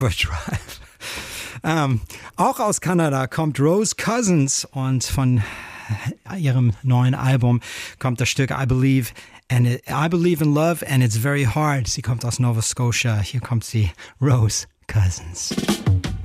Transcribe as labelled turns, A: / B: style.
A: Drive. Auch aus Kanada kommt Rose Cousins und von ihrem neuen Album kommt das Stück I Believe in Love and It's Very Hard. Sie kommt aus Nova Scotia. Hier kommt sie, Rose Cousins.